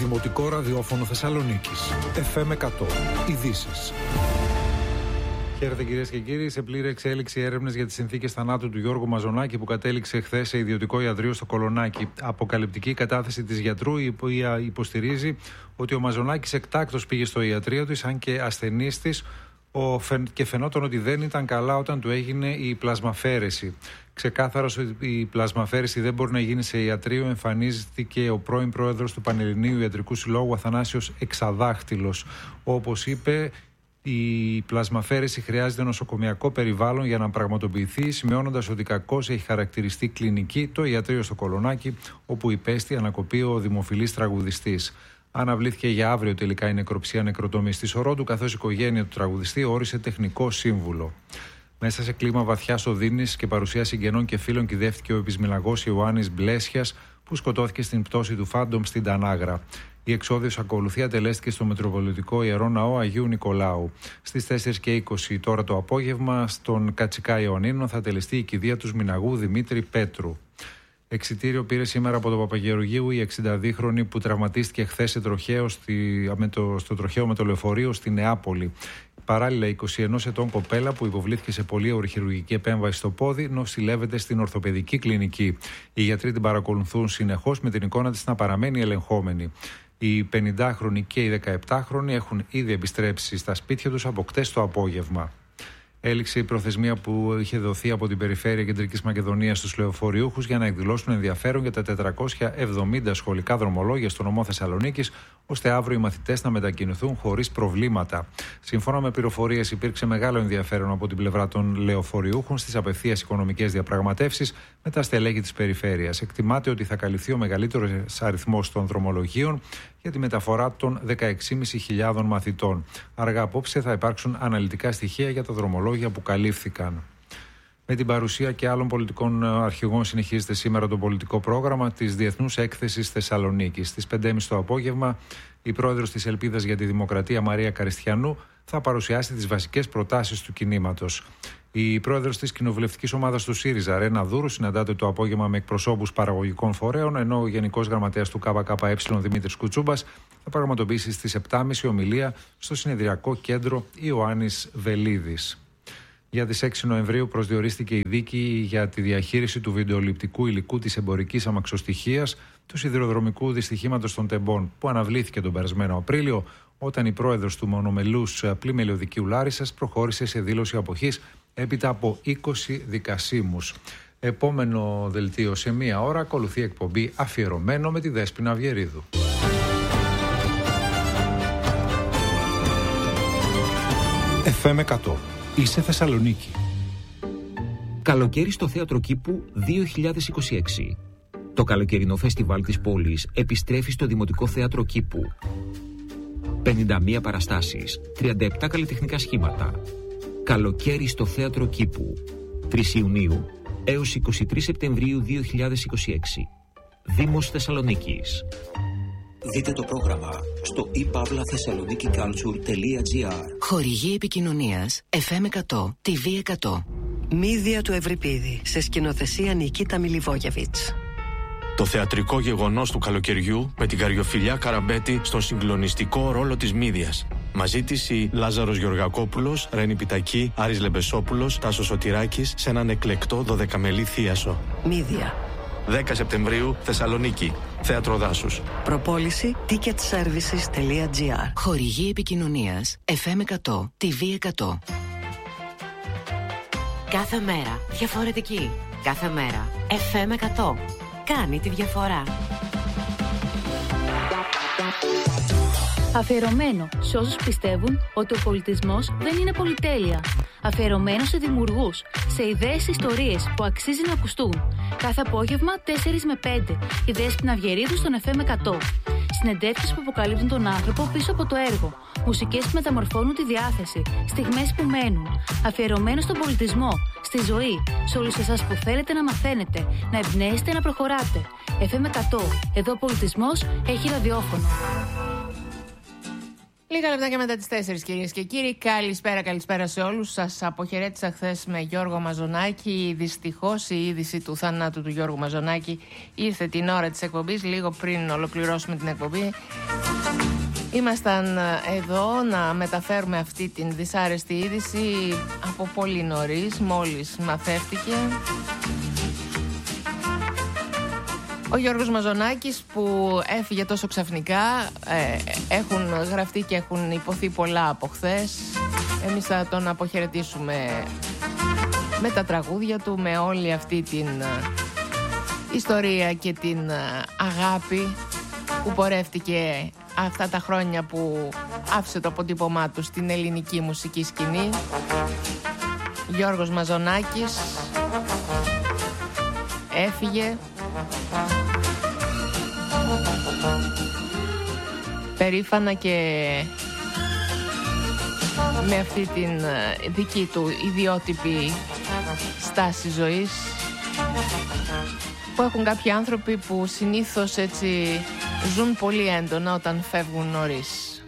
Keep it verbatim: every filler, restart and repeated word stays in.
Δημοτικό Ραδιόφωνο Θεσσαλονίκης. εφ εμ εκατό. Ειδήσεις. Χαίρετε κυρίες και κύριοι. Σε πλήρη εξέλιξη έρευνες για τις συνθήκες θανάτου του Γιώργου Μαζονάκη που κατέληξε χθες σε ιδιωτικό ιατρείο στο Κολονάκι. Αποκαλυπτική κατάθεση της γιατρού, η οποία υποστηρίζει ότι ο Μαζονάκης εκτάκτως πήγε στο ιατρείο της, αν και ασθενής της, και φαινόταν ότι δεν ήταν καλά όταν του έγινε η πλασμαφαίρεση. Ξεκάθαρος ότι η πλασμαφαίρεση δεν μπορεί να γίνει σε ιατρείο, εμφανίστηκε ο πρώην πρόεδρος του Πανελληνίου Ιατρικού Συλλόγου Αθανάσιος Εξαδάχτυλος. Όπως είπε, η πλασμαφαίρεση χρειάζεται νοσοκομιακό περιβάλλον για να πραγματοποιηθεί, σημειώνοντας ότι κακώς έχει χαρακτηριστεί κλινική το ιατρείο στο Κολονάκι, όπου υπέστη ανακοπή ο δημοφιλής τραγουδιστής. Αναβλήθηκε για αύριο τελικά η νεκροψία νεκροτομής στη Σορόντου, καθώς η οικογένεια του τραγουδιστή όρισε τεχνικό σύμβουλο. Μέσα σε κλίμα βαθιάς οδύνης και παρουσία συγγενών και φίλων κυδεύτηκε ο επισμηλαγός Ιωάννης Μπλέσιας, που σκοτώθηκε στην πτώση του Φάντομ στην Τανάγρα. Η εξόδιος ακολουθία τελέστηκε στο Μητροπολιτικό Ιερό Ναό Αγίου Νικολάου. Στις τέσσερις και είκοσι τώρα το απόγευμα, στον Κατσικά Ιωαννίνο, θα τελεστεί η κηδεία του Μηναγού Δημήτρη Πέτρου. Εξιτήριο πήρε σήμερα από τον Παπαγεωργίου η εξηνταδύχρονη που τραυματίστηκε χθες σε τροχαίο στη, με το, στο τροχαίο με το λεωφορείο στη Νεάπολη. Παράλληλα, η είκοσι ενός ετών κοπέλα που υποβλήθηκε σε πολύωρη χειρουργική επέμβαση στο πόδι νοσηλεύεται στην ορθοπαιδική κλινική. Οι γιατροί την παρακολουθούν συνεχώς, με την εικόνα της να παραμένει ελεγχόμενη. Οι πενηντάχρονοι και οι δεκαεπτάχρονοι έχουν ήδη επιστρέψει στα σπίτια τους από χτες το απόγευμα. Έληξε η προθεσμία που είχε δοθεί από την Περιφέρεια Κεντρικής Μακεδονίας στους λεωφορειούχους για να εκδηλώσουν ενδιαφέρον για τα τετρακόσια εβδομήντα σχολικά δρομολόγια στο νομό Θεσσαλονίκης, ώστε αύριο οι μαθητές να μετακινηθούν χωρίς προβλήματα. Σύμφωνα με πληροφορίες, υπήρξε μεγάλο ενδιαφέρον από την πλευρά των λεωφορειούχων στις απευθείας οικονομικές διαπραγματεύσεις με τα στελέχη της Περιφέρειας. Εκτιμάται ότι θα καλυφθεί ο μεγαλύτερος αριθμός των δρομολογίων για τη μεταφορά των δεκαέξι χιλιάδες πεντακόσιων μαθητών. Αργά απόψε θα υπάρξουν αναλυτικά στοιχεία για τα δρομολόγια που καλύφθηκαν. Με την παρουσία και άλλων πολιτικών αρχηγών συνεχίζεται σήμερα το πολιτικό πρόγραμμα της Διεθνούς Έκθεσης Θεσσαλονίκης. Στις πέντε και μισή το απόγευμα, η πρόεδρος της Ελπίδας για τη Δημοκρατία, Μαρία Καριστιανού, θα παρουσιάσει τις βασικές προτάσεις του κινήματος. Η πρόεδρος της κοινοβουλευτικής ομάδας του ΣΥΡΙΖΑ, Ρένα Δούρου, συναντάται το απόγευμα με εκπροσώπους παραγωγικών φορέων, ενώ ο γενικός γραμματέας του ΚΚΕ, Δημήτρης Κουτσούμπας, θα πραγματοποιήσει στις επτά και μισή ομιλία στο συνεδριακό κέντρο Ιωάννης Βελίδης. Για τις έξι Νοεμβρίου προσδιορίστηκε η δίκη για τη διαχείριση του βιντεοληπτικού υλικού της εμπορικής αμαξοστοιχείας του σιδηροδρομικού δυστυχήματος των Τεμπών, που αναβλήθηκε τον περασμένο Απρίλιο, όταν η πρόεδρος του μονομελούς πλημελιωδικίου Λάρισσας προχώρησε σε δήλωση αποχής έπειτα από είκοσι δικασίμους. Επόμενο δελτίο σε μία ώρα, ακολουθεί εκπομπή Αφιερωμένο με τη Δέσποινα Αυγερίδου. εφ εμ εκατό. Είσαι Θεσσαλονίκη. Καλοκαίρι στο Θέατρο Κήπου δύο χιλιάδες είκοσι έξι. Το καλοκαιρινό φεστιβάλ της πόλης επιστρέφει στο Δημοτικό Θέατρο Κήπου. πενήντα μία παραστάσεις, τριάντα επτά καλλιτεχνικά σχήματα. Καλοκαίρι στο Θέατρο Κήπου. τρεις Ιουνίου έως είκοσι τρεις Σεπτεμβρίου δύο χιλιάδες είκοσι έξι. Δήμος Θεσσαλονίκης. Δείτε το πρόγραμμα στο i pavla thessaloniki culture τελεία gr. Χορηγή επικοινωνίας εφ εμ εκατό, τι βι εκατό. Μύδια του Ευρυπίδη, σε σκηνοθεσία Νικίτα Μιλιβόγεβιτς. Το θεατρικό γεγονός του καλοκαιριού με την Καριοφιλιά Καραμπέτη στον συγκλονιστικό ρόλο της Μύδιας. Μαζί της η Λάζαρος Γεωργακόπουλος, Ρένη Πιτακή, Άρης Λεμπεσόπουλος, Τάσος Σωτηράκης σε έναν εκλεκτό δωδεκαμελή θίασο. Μύδια. δέκα Σεπτεμβρίου, Θεσσαλονίκη. Θέατρο Δάσους. Προπόληση ticket services τελεία gr. Χορηγή επικοινωνίας εφ εμ εκατό, τι βι εκατό. Κάθε μέρα διαφορετική. Κάθε μέρα εφ εμ εκατό. Κάνει τη διαφορά. Αφιερωμένο σε όσους πιστεύουν ότι ο πολιτισμός δεν είναι πολυτέλεια. Αφιερωμένο σε δημιουργούς, σε ιδέες, ιστορίες που αξίζει να ακουστούν. Κάθε απόγευμα τέσσερις με πέντε. Η Δέσποινα Αυγερίδου στον εφ εμ εκατό. Συνεντεύξεις που αποκαλύπτουν τον άνθρωπο πίσω από το έργο. Μουσικές που μεταμορφώνουν τη διάθεση. Στιγμές που μένουν. Αφιερωμένο στον πολιτισμό, στη ζωή. Σε όλους εσάς που θέλετε να μαθαίνετε, να εμπνέεστε, να προχωράτε. εφ εμ εκατό. Εδώ ο πολιτισμός έχει ραδιόφωνο. Λίγα λεπτάκια μετά τις τέσσερις, κυρίες και κύριοι. Καλησπέρα, καλησπέρα σε όλους. Σας αποχαιρέτησα χθες με Γιώργο Μαζονάκη. Δυστυχώς η είδηση του θανάτου του Γιώργου Μαζονάκη ήρθε την ώρα της εκπομπής, λίγο πριν ολοκληρώσουμε την εκπομπή. Ήμασταν εδώ να μεταφέρουμε αυτή την δυσάρεστη είδηση από πολύ νωρίς, μόλις μαθεύτηκε. Ο Γιώργος Μαζονάκης που έφυγε τόσο ξαφνικά, ε, έχουν γραφτεί και έχουν υποθεί πολλά από χθες. Εμείς θα τον αποχαιρετήσουμε με τα τραγούδια του, με όλη αυτή την ε, ιστορία και την ε, αγάπη που πορεύτηκε αυτά τα χρόνια που άφησε το αποτύπωμά του στην ελληνική μουσική σκηνή. Γιώργος Μαζονάκης έφυγε περήφανα και με αυτή την δική του ιδιότυπη στάση ζωής που έχουν κάποιοι άνθρωποι που συνήθως έτσι ζουν πολύ έντονα όταν φεύγουν νωρίς.